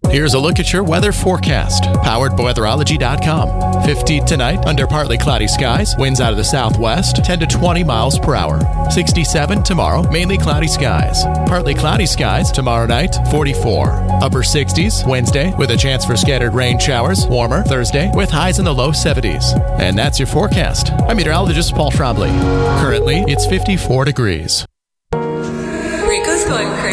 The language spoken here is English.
Here's a look at your weather forecast, powered by weatherology.com. 50 tonight, under partly cloudy skies, winds out of the southwest, 10 to 20 miles per hour. 67 tomorrow, mainly cloudy skies. Partly cloudy skies tomorrow night, 44. Upper 60s Wednesday, with a chance for scattered rain showers. Warmer Thursday, with highs in the low 70s. And that's your forecast. I'm meteorologist Paul Trombley. Currently, it's 54 degrees. Rico's going crazy.